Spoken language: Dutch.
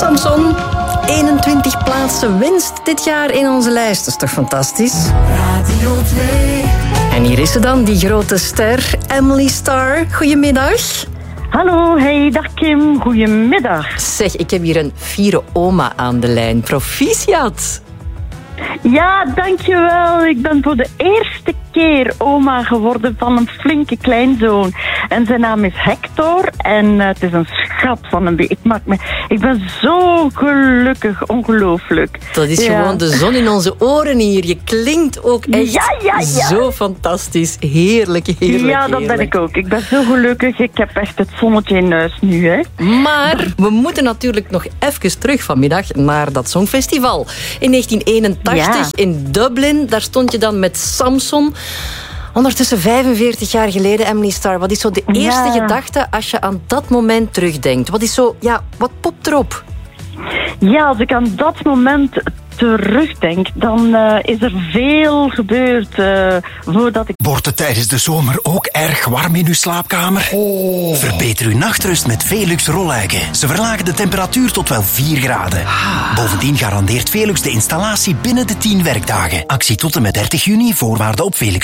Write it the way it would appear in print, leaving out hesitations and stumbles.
Samson, 21 plaatsen winst dit jaar in onze lijst. Dat is toch fantastisch? Radio 2. En hier is ze dan, die grote ster, Emily Starr. Goedemiddag. Hallo, hey, dag Kim, goedemiddag. Zeg, ik heb hier een fiere oma aan de lijn. Proficiat. Ja, dankjewel. Ik ben voor de eerste keer oma geworden van een flinke kleinzoon. En zijn naam is Hector en het is een schat van een beetje. Ik ben zo gelukkig, ongelooflijk. Dat is gewoon de zon in onze oren hier. Je klinkt ook echt zo fantastisch. Heerlijk. Ja, dat ben ik ook. Ik ben zo gelukkig. Ik heb echt het zonnetje in huis nu, hè. Maar we moeten natuurlijk nog even terug vanmiddag naar dat Songfestival. In 1981 in Dublin, daar stond je dan met Samson. Ondertussen 45 jaar geleden, Emily Starr. Wat is zo de eerste gedachte als je aan dat moment terugdenkt? Wat is zo, wat popt erop? Ja, als ik aan dat moment terugdenk, dan is er veel gebeurd voordat ik... Wordt het tijdens de zomer ook erg warm in uw slaapkamer? Verbeter uw nachtrust met Velux rolluiken. Ze verlagen de temperatuur tot wel 4 graden. Bovendien garandeert Velux de installatie binnen de 10 werkdagen. Actie tot en met 30 juni, voorwaarden op Velux.